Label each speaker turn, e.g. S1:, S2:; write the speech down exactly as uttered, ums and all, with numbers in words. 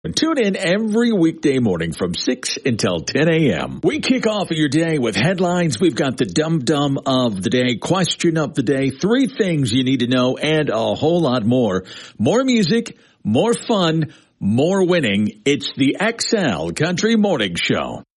S1: Tune in every weekday morning from six until ten a.m. We kick off your day with headlines. We've got the dum-dum of the day, question of the day, three things you need to know, and a whole lot more. More music, more fun, more winning. It's the X L Country Morning Show.